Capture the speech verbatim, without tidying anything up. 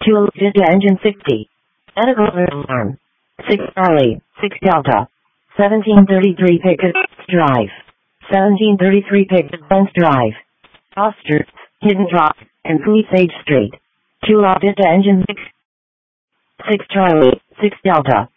Chula Vista engine sixty. Medical alarm. six Charlie, six Delta. seventeen thirty-three Picket Drive. seventeen thirty-three Picket Fence Drive. Foster, Hidden Rock, and Palisade Street. Chula Vista engine six. six Charlie, six Delta.